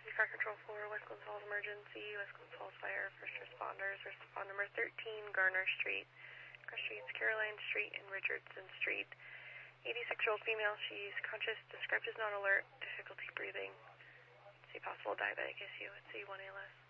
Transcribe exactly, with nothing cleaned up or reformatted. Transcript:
Car Control four, West Glens Falls Emergency, West Glens Falls Fire, first responders, respond number thirteen, Garner Street, Cross Streets, Caroline Street, and Richardson Street. eighty-six-year-old female, she's conscious, described as non-alert, difficulty breathing. See possible diabetic issue at C one A L S.